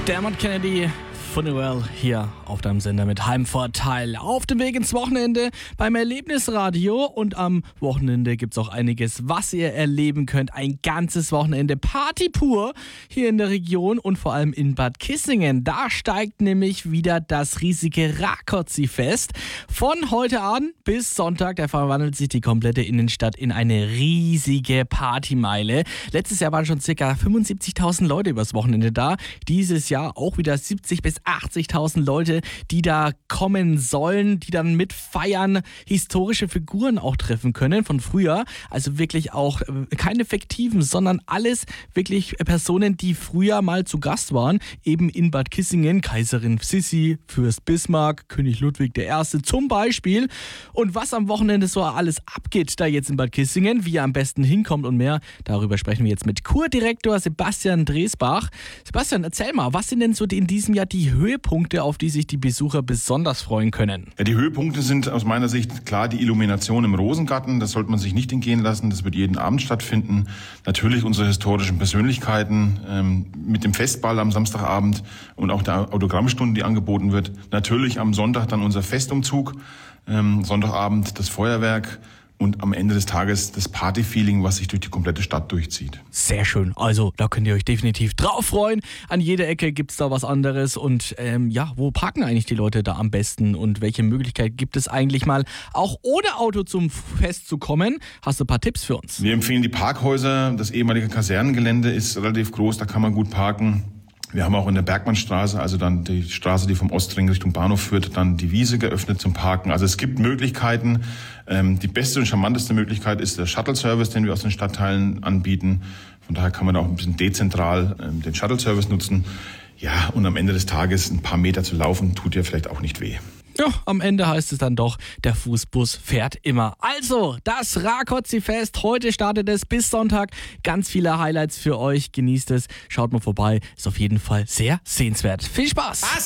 Dermot Kennedy, Funeral hier auf deinem Sender mit Heimvorteil. Auf dem Weg ins Wochenende beim Erlebnisradio, und am Wochenende gibt es auch einiges, was ihr erleben könnt. Ein ganzes Wochenende Party pur hier in der Region und vor allem in Bad Kissingen. Da steigt nämlich wieder das riesige Rákóczi-Fest. Von heute Abend bis Sonntag, da verwandelt sich die komplette Innenstadt in eine riesige Partymeile. Letztes Jahr waren schon ca. 75.000 Leute übers Wochenende da. Dieses Jahr auch wieder 70.000 bis 80.000 Leute, die da kommen sollen, die dann mitfeiern, historische Figuren auch treffen können von früher. Also wirklich auch keine Fiktiven, sondern alles wirklich Personen, die früher mal zu Gast waren, eben in Bad Kissingen. Kaiserin Sissi, Fürst Bismarck, König Ludwig I. zum Beispiel. Und was am Wochenende so alles abgeht da jetzt in Bad Kissingen, wie ihr am besten hinkommt und mehr, darüber sprechen wir jetzt mit Kurdirektor Sebastian Dresbach. Sebastian, erzähl mal, was sind denn so in diesem Jahr die Höhepunkte, auf die sich die Besucher besonders freuen können? Ja, die Höhepunkte sind aus meiner Sicht klar die Illumination im Rosengarten. Das sollte man sich nicht entgehen lassen. Das wird jeden Abend stattfinden. Natürlich unsere historischen Persönlichkeiten mit dem Festball am Samstagabend und auch der Autogrammstunde, die angeboten wird. Natürlich am Sonntag dann unser Festumzug. Sonntagabend das Feuerwerk. Und am Ende des Tages das Party-Feeling, was sich durch die komplette Stadt durchzieht. Sehr schön. Also da könnt ihr euch definitiv drauf freuen. An jeder Ecke gibt's da was anderes. Und wo parken eigentlich die Leute da am besten? Und welche Möglichkeit gibt es eigentlich mal, auch ohne Auto zum Fest zu kommen? Hast du ein paar Tipps für uns? Wir empfehlen die Parkhäuser. Das ehemalige Kasernengelände ist relativ groß, da kann man gut parken. Wir haben auch in der Bergmannstraße, also dann die Straße, die vom Ostring Richtung Bahnhof führt, dann die Wiese geöffnet zum Parken. Also es gibt Möglichkeiten. Die beste und charmanteste Möglichkeit ist der Shuttle-Service, den wir aus den Stadtteilen anbieten. Von daher kann man auch ein bisschen dezentral den Shuttle-Service nutzen. Ja, und am Ende des Tages ein paar Meter zu laufen, tut ja vielleicht auch nicht weh. Ja, am Ende heißt es dann doch, der Fußbus fährt immer. Also, das Rákóczi-Fest, heute startet es bis Sonntag. Ganz viele Highlights für euch, genießt es, schaut mal vorbei, ist auf jeden Fall sehr sehenswert. Viel Spaß!